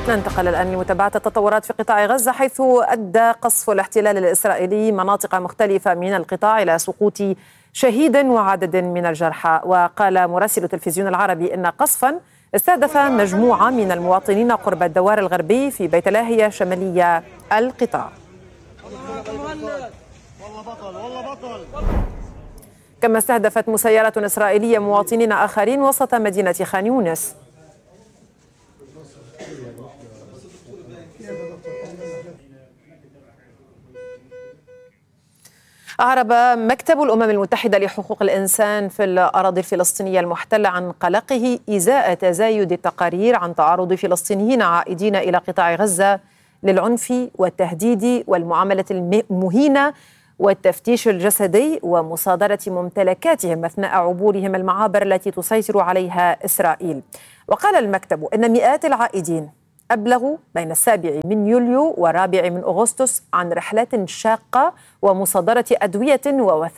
ننتقل الآن لمتابعة التطورات في قطاع غزة، حيث أدى قصف الاحتلال الإسرائيلي مناطق مختلفة من القطاع إلى سقوط شهيد وعدد من الجرحى. وقال مراسل التلفزيون العربي إن قصفا استهدف مجموعة من المواطنين قرب الدوار الغربي في بيت لاهيا شمالي القطاع. كما استهدفت مسيرة إسرائيلية مواطنين آخرين وسط مدينة خان يونس. أعرب مكتب الأمم المتحدة لحقوق الإنسان في الأراضي الفلسطينية المحتلة عن قلقه إزاء تزايد التقارير عن تعرض فلسطينيين عائدين إلى قطاع غزة للعنف والتهديد والمعاملة المهينة والتفتيش الجسدي ومصادرة ممتلكاتهم أثناء عبورهم المعابر التي تسيطر عليها إسرائيل. وقال المكتب إن مئات العائدين أبلغوا بين 7 يوليو و4 أغسطس عن رحلات شاقة ومصادرة أدوية ووثائق